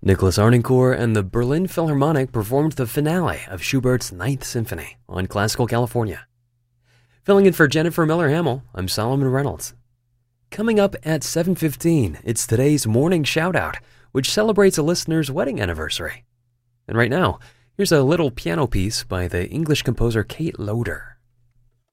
Nicholas Arnoncourt and the Berlin Philharmonic performed the finale of Schubert's Ninth Symphony on Classical California. Filling in for Jennifer Miller-Hamill, I'm Solomon Reynolds. Coming up at 7:15, it's today's Morning Shoutout, which celebrates a listener's wedding anniversary. And right now, here's a little piano piece by the English composer Kate Loder.